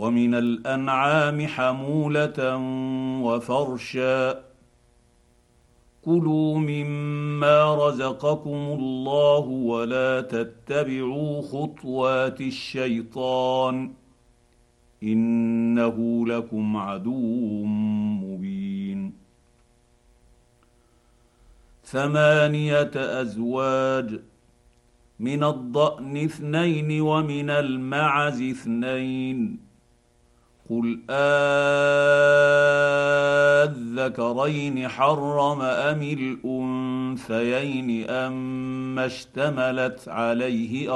ومن الانعام حموله وفرشا كلوا مما رزقكم الله ولا تتبعوا خطوات الشيطان انه لكم عدو مبين 8 ازواج من الضأن 2 ومن المعز 2 قل آلذكرين حرم أم الأنثيين أما اشتملت عليه